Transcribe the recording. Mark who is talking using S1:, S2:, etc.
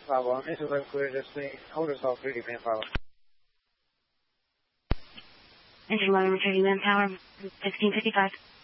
S1: Manpower. This is clear. Just hold us off 3D Manpower.
S2: Engine 1 retrieving Manpower, 1655.